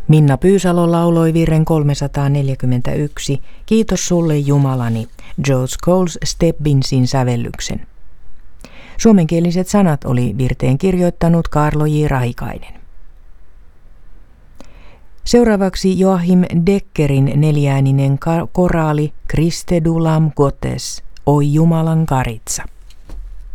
Minna Pyysalo lauloi virren 341, Kiitos sulle Jumalani, George Coles Stebbinsin sävellyksen. Suomenkieliset sanat oli virteen kirjoittanut Kaarlo J. Rahikainen. Seuraavaksi Joachim Deckerin neljääninen koraali Christe du lam Gottes, Oi Jumalan karitsa.